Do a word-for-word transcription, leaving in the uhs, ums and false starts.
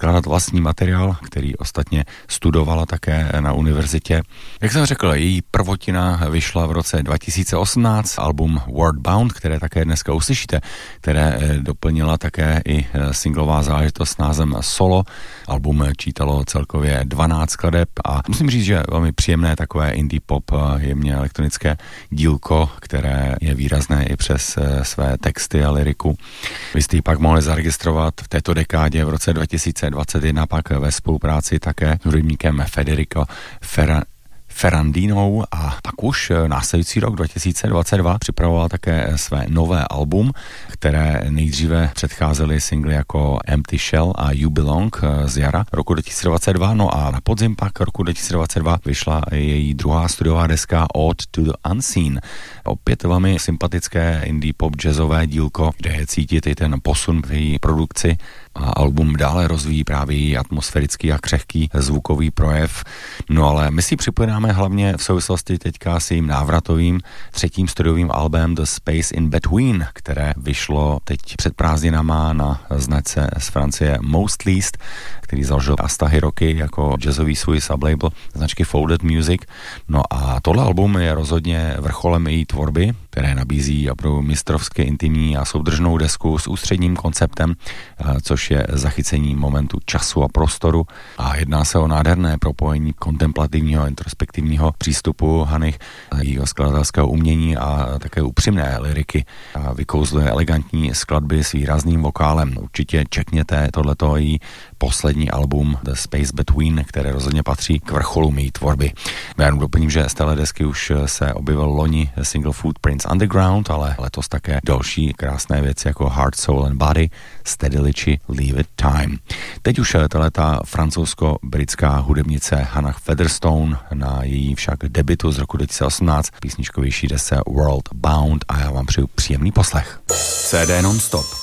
skládat vlastní materiál, který ostatně studovala také na univerzitě. Jak jsem řekl, její prvotina vyšla v roce dva tisíce osmnáct, album Wordbound, které také dneska uslyšíte, které doplnila také i singlová záležitost s názvem Solo. Album čítalo celkově dvanáct skladeb a musím říct, že velmi příjemné takové indie pop, jemně elektronické dílko, které je výrazné i přes své texty a lyriku. Vy jste ji pak mohli zaregistrovat v této dekádě v roce dva tisíce dvacet jedna pak ve spolupráci také s hudebníkem Federico Ferran Ferrandinou a pak už následující rok dva tisíce dvacet dva připravoval také své nové album, které nejdříve předcházely singly jako Empty Shell a You Belong z jara roku dva tisíce dvacet dva, no a na podzim pak roku dva tisíce dvacet dva vyšla její druhá studiová deska Ode to the Unseen. Opět velmi sympatické indie pop jazzové dílko, kde je cítit i ten posun v její produkci a album dále rozvíjí právě její atmosférický a křehký zvukový projev. No ale my si připojínáme hlavně v souvislosti teďka s jejím návratovým třetím studiovým albem The Space in Between, které vyšlo teď před prázdninama na značce z Francie Most Least, který založil Asta Hiroki jako jazzový svůj sublabel značky Folded Music. No a tohle album je rozhodně vrcholem její tvorby, které nabízí opravdu mistrovské intimní a soudržnou desku s ústředním konceptem, což je zachycení momentu času a prostoru a jedná se o nádherné propojení kontemplativního a introspektivního přístupu Hany, jejího skladatelského umění a také upřímné lyriky. A vykouzluje elegantní skladby s výrazným vokálem. Určitě čekněte tohleto její poslední album The Space Between, které rozhodně patří k vrcholu její tvorby. Já jenom doplním, že z téhle desky už se objevil loni single Footprints Underground, ale letos také další krásné věci jako Heart, Soul and Body, Steadily či Leave It Time. Teď už tato francouzsko-britská hudebnice Hannah Featherstone na její však debutu z roku dva tisíce osmnáct písničkovější desce World Bound a já vám přeju příjemný poslech. C D non-stop.